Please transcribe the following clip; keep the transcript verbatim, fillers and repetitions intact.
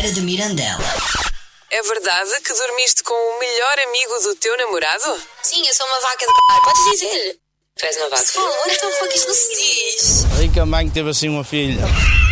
Oliveira de Mirandela. É verdade que dormiste com o melhor amigo do teu namorado? Sim, eu sou uma vaca de c****. Podes dizer. Tu és uma vaca. Oh, então foi que isto não se diz. A rica mãe que teve assim uma filha.